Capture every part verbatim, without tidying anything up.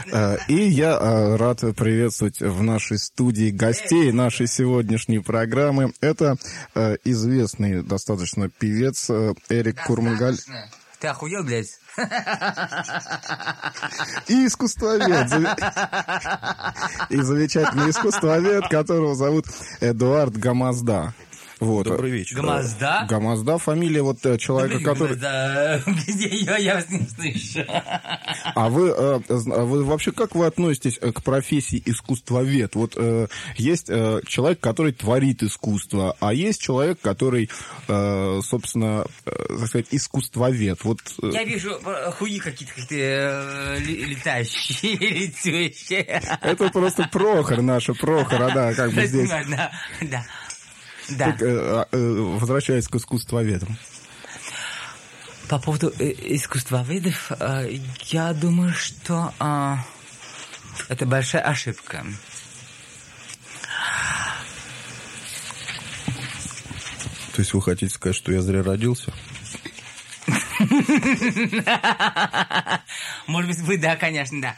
И я рад приветствовать в нашей студии гостей нашей сегодняшней программы. Это известный достаточно певец Эрик Курмангаль. Ты охуел, блядь? И искусствовед. И замечательный искусствовед, которого зовут Эдуард Гамазда. Вот. Добрый вечер. Гамазда? Гамазда, фамилия вот человека, Добрый который... Гамазда. Где ее? Я вас не слышу. А вы, вы вообще как вы относитесь к профессии искусствовед? Вот есть человек, который творит искусство, а есть человек, который, собственно, так сказать, искусствовед. Вот... Я вижу хуи какие-то, какие-то летающие, летающие. Это просто Прохор наша, Прохора, да, как бы здесь. Да, да. Да. Так, э, э, возвращаясь к искусствоведам. По поводу э, искусствоведов, э, я думаю, что э, это большая ошибка. То есть вы хотите сказать, что я зря родился? Может быть, вы, да, конечно, да.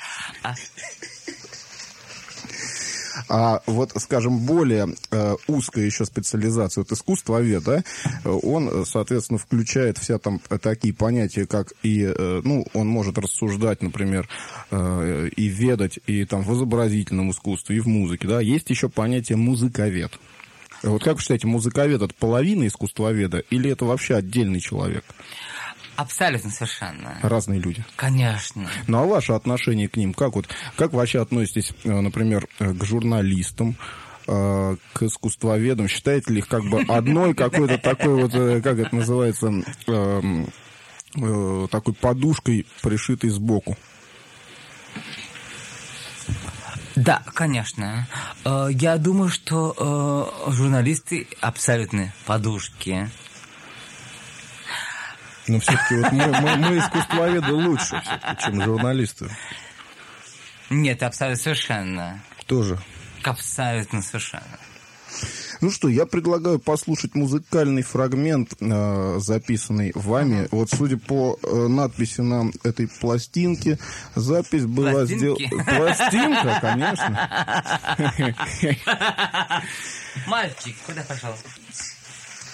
А вот, скажем, более э, узкая еще специализация, вот искусствовед, да, он, соответственно, включает все там такие понятия, как и, э, ну, он может рассуждать, например, э, и ведать, и там в изобразительном искусстве, и в музыке, да. Есть еще понятие музыковед. Вот как вы считаете, музыковед — это половина искусствоведа или это вообще отдельный человек? Абсолютно совершенно. Разные люди. Конечно. Ну, а ваше отношение к ним? Как вот, как вы вообще относитесь, например, к журналистам, к искусствоведам? Считаете ли их как бы одной какой-то такой вот, как это называется, такой подушкой, пришитой сбоку? Да, конечно. Я думаю, что журналисты абсолютно подушки. Но все-таки вот мы, мы, мы искусствоведы лучше все-таки, чем журналисты. Нет, абсолютно совершенно. Тоже. Абсолютно совершенно. Ну что, я предлагаю послушать музыкальный фрагмент, э, записанный вами. Вот судя по э, надписи на этой пластинке, запись была сделана... Пластинка, конечно. Мальчик, куда пошел?